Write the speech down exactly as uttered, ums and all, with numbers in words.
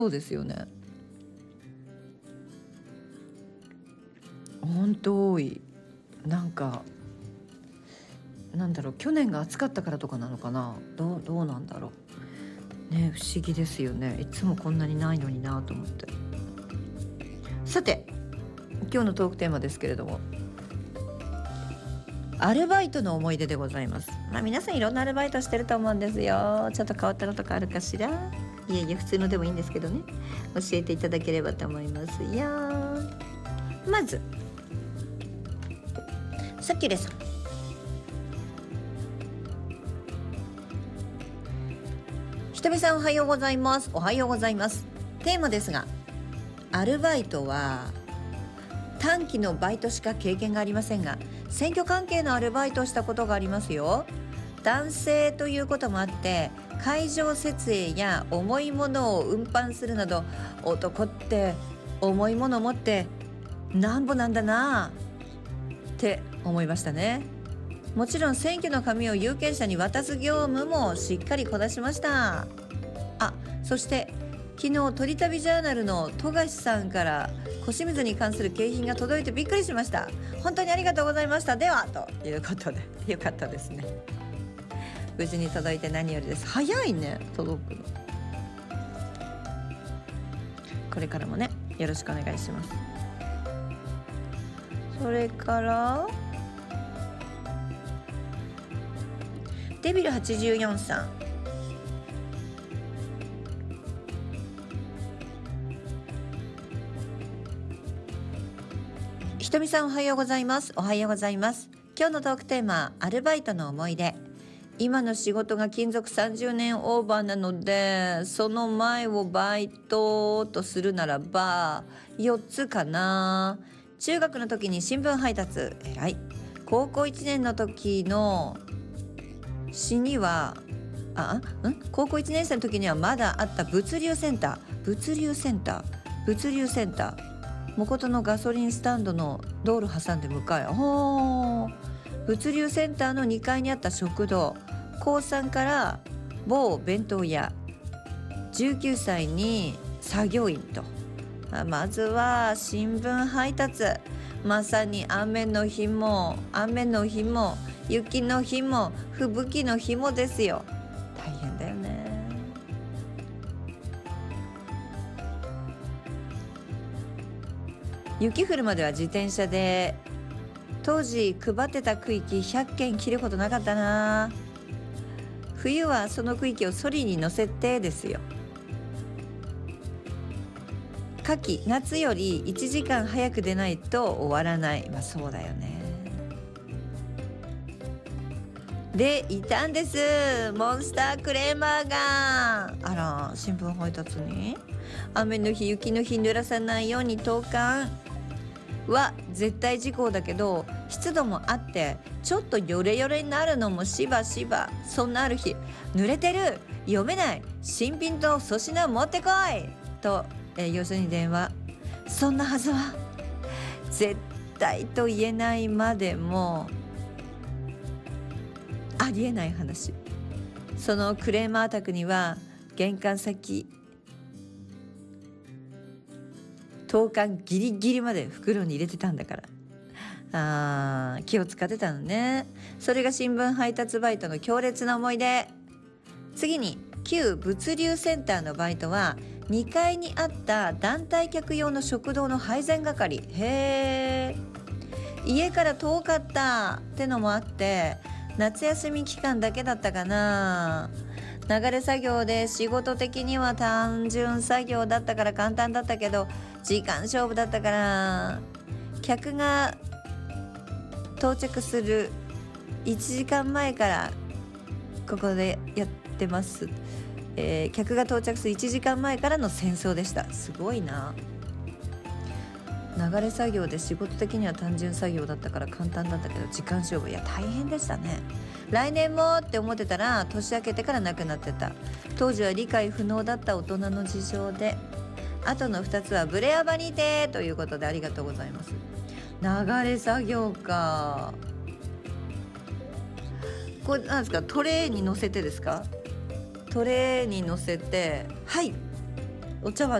そうですよね。本当多い。なんかなんだろう、去年が暑かったからとかなのかな、どうどうなんだろうね。不思議ですよね。いつもこんなにないのになと思って。さて今日のトークテーマですけれども、アルバイトの思い出でございます。まあ皆さんいろんなアルバイトしてると思うんですよ。ちょっと変わったのとかあるかしら。いやいや普通のでもいいんですけどね、教えていただければと思いますよ。まずさきれさん、ひとみさんおはようございます。おはようございます。テーマですが、アルバイトは短期のバイトしか経験がありませんが、選挙関係のアルバイトをしたことがありますよ。男性ということもあって会場設営や重いものを運搬するなど、男って重いものを持ってなんぼなんだなって思いましたね。もちろん選挙の紙を有権者に渡す業務もしっかりこなしました。あ、そして昨日鳥旅ジャーナルの富樫さんから小清水に関する景品が届いてびっくりしました。本当にありがとうございました。ではということでよかったですね。無事に届いて何よりです。早いね、届くの。これからもねよろしくお願いします。それからデビルはちじゅうよんさん、ひとみさんおはようございます。おはようございます。今日のトークテーマ、アルバイトの思い出。今の仕事が勤続さんじゅうねんオーバーなので、その前をバイトとするならばよっつかな。中学の時に新聞配達、えらい。高校いちねんの時の詩にはあん高校いちねん生の時にはまだあった物流センター物流センター物流センター元のガソリンスタンドの道路挟んで向かい、ほー、物流センターのにかいにあった食堂、高さんから某弁当屋、じゅうきゅうさいに作業員と、まずは新聞配達、まさに雨の日も雨の日も雪の日も吹雪の日もですよ。大変だよね。雪降るまでは自転車で、当時配ってた区域ひゃっけん切ることなかったな。冬はその区域をソリに乗せてですよ。夏季、夏よりいちじかん早く出ないと終わらない。まあそうだよね。でいたんです、モンスタークレーマーが。あら、新聞配達に雨の日雪の日濡らさないように投函は絶対事項だけど、湿度もあってちょっとヨレヨレになるのもしばしば。そんなある日、濡れてる、読めない、新品と粗品持ってこいと営業所に電話。そんなはずは絶対と言えないまでもありえない話。そのクレーマー宅には玄関先投函ギリギリまで袋に入れてたんだから。あー、気を使ってたのね。それが新聞配達バイトの強烈な思い出。次に旧物流センターのバイトはにかいにあった団体客用の食堂の配膳係。へー、家から遠かったってのもあって夏休み期間だけだったかな。流れ作業で仕事的には単純作業だったから簡単だったけど、時間勝負だったから客が到着するいちじかんまえからここでやってます、えー、客が到着するいちじかんまえからの戦争でした。すごいな。流れ作業で仕事的には単純作業だったから簡単だったけど時間勝負、いや大変でしたね。来年もって思ってたら年明けてからなくなってた。当時は理解不能だった大人の事情で。あとのふたつはブレアバニテということでありがとうございます。流れ作業か。これなんですか、トレーに乗せてですか。トレーに乗せて、はいお茶碗